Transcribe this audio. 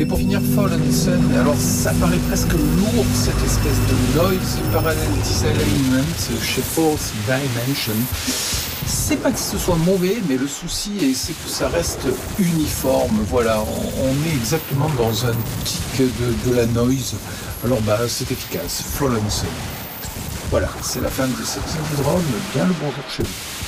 Et pour finir, Fallen Sun, alors ça paraît presque lourd, cette espèce de noise parallel disalignment chez Fourth Dimension. C'est pas que ce soit mauvais, mais le souci c'est que ça reste uniforme. Voilà, on est exactement dans un tic de la noise. Alors c'est efficace. Fallen Sun. Voilà, c'est la fin de cette Indie Drone. Bien le bonjour chez vous.